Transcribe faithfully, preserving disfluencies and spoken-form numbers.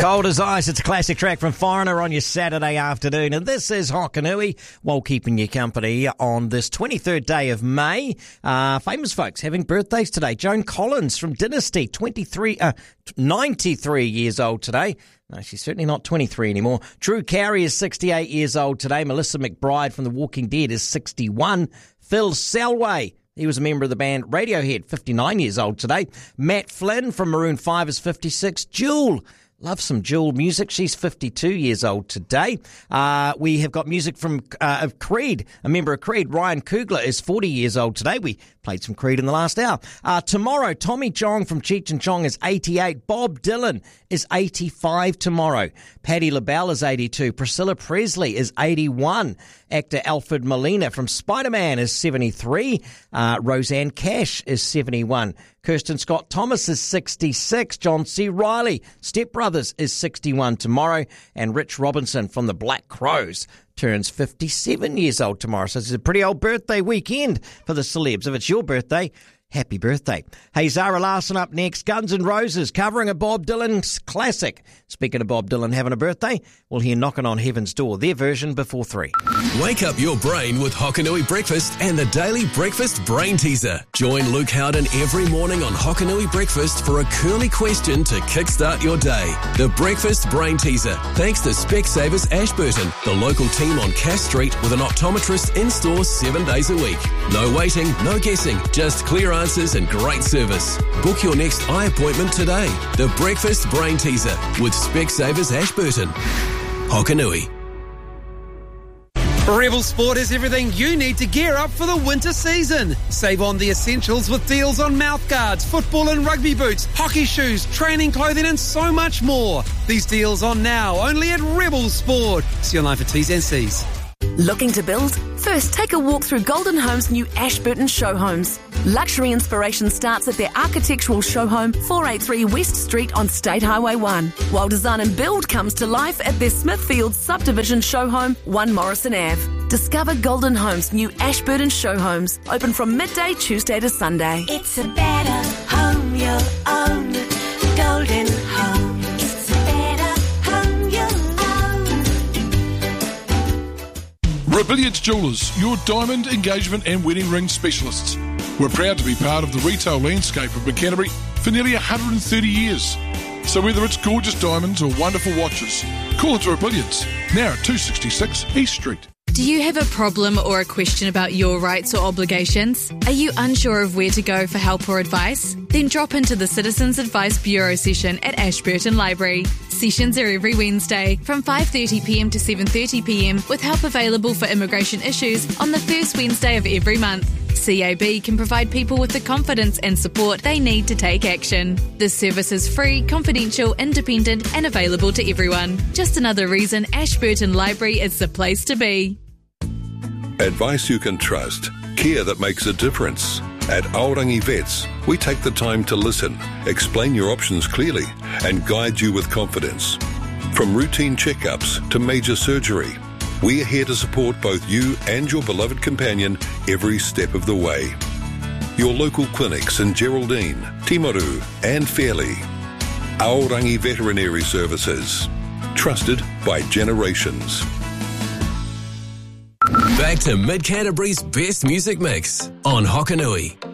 Cold as Ice, it's a classic track from Foreigner on your Saturday afternoon. And this is Hokanui, while keeping you company on this twenty-third day of May. Uh, famous folks having birthdays today. Joan Collins from Dynasty, twenty-three, uh, ninety-three years old today. No, she's certainly not twenty-three anymore. Drew Carey is sixty-eight years old today. Melissa McBride from The Walking Dead is sixty-one. Phil Selway, he was a member of the band Radiohead, fifty-nine years old today. Matt Flynn from Maroon five is fifty-six. Jewel, love some Jewel music. She's fifty-two years old today. Uh, we have got music from uh, of Creed, a member of Creed. Ryan Coogler is forty years old today. We played some Creed in the last hour. Uh, tomorrow, Tommy Chong from Cheech and Chong is eighty-eight. Bob Dylan is eighty-five tomorrow. Patti LaBelle is eighty-two. Priscilla Presley is eighty-one. Actor Alfred Molina from Spider-Man is seventy-three. Uh, Roseanne Cash is seventy-one. Kirsten Scott Thomas is sixty-six. John C. Reilly, Step Brothers, is sixty-one tomorrow. And Rich Robinson from the Black Crowes turns fifty-seven years old tomorrow. So it's a pretty old birthday weekend for the celebs. If it's your birthday, happy birthday. Hey, Zara Larsson up next. Guns N' Roses covering a Bob Dylan classic. Speaking of Bob Dylan having a birthday, we'll hear Knocking on Heaven's Door, their version, before three. Wake up your brain with Hokanui Breakfast and the Daily Breakfast Brain Teaser. Join Luke Howden every morning on Hokanui Breakfast for a curly question to kickstart your day. The Breakfast Brain Teaser, thanks to Specsavers Ashburton, the local team on Cass Street with an optometrist in-store seven days a week. No waiting, no guessing, just clear answers and great service. Book your next eye appointment today. The Breakfast Brain Teaser with Specsavers Ashburton. Hokanui. Rebel Sport has everything you need to gear up for the winter season. Save on the essentials with deals on mouthguards, football and rugby boots, hockey shoes, training clothing and so much more. These deals on now only at Rebel Sport. See online for T's and C's. Looking to build? First, take a walk through Golden Homes' new Ashburton show homes. Luxury inspiration starts at their architectural show home, four eighty-three West Street on State Highway one, while design and build comes to life at their Smithfield subdivision show home, one Morrison Avenue. Discover Golden Homes' new Ashburton show homes, open from midday Tuesday to Sunday. It's a better home you'll own. Golden Home. It's a better home you'll own. Rebellions Jewellers, your diamond, engagement and wedding ring specialists. We're proud to be part of the retail landscape of Canterbury for nearly one hundred thirty years. So whether it's gorgeous diamonds or wonderful watches, call it Rebellions, now at two sixty-six East Street. Do you have a problem or a question about your rights or obligations? Are you unsure of where to go for help or advice? Then drop into the Citizens Advice Bureau session at Ashburton Library. Sessions are every Wednesday from five thirty p m to seven thirty p m with help available for immigration issues on the first Wednesday of every month. C A B can provide people with the confidence and support they need to take action. This service is free, confidential, independent and available to everyone. Just another reason Ashburton Library is the place to be. Advice you can trust. Care that makes a difference. At Aorangi Vets, we take the time to listen, explain your options clearly and guide you with confidence. From routine checkups to major surgery, we're here to support both you and your beloved companion every step of the way. Your local clinics in Geraldine, Timaru and Fairley. Aorangi Veterinary Services. Trusted by generations. Back to Mid Canterbury's best music mix on Hokanui.